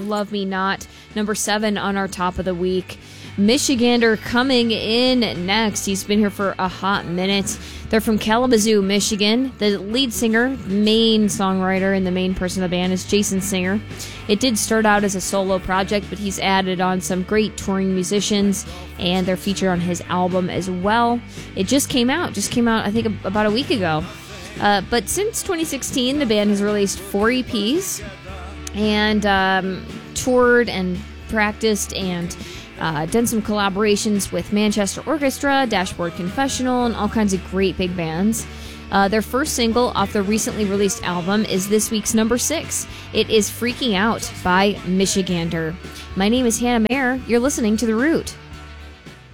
Love Me Not, number 7 on our top of the week. Michigander coming in next. He's been here for a hot minute. They're from Kalamazoo, Michigan. The lead singer, main songwriter, and the main person of the band is Jason Singer. It did start out as a solo project, but he's added on some great touring musicians, and they're featured on his album as well. It just came out, I think, about a week ago. But since 2016, the band has released 4 EPs and toured and practiced and done some collaborations with Manchester Orchestra, Dashboard Confessional, and all kinds of great big bands. Their first single off the recently released album is this week's number 6. It is Freaking Out by Michigander. My name is Hannah Mayer. You're listening to The Root.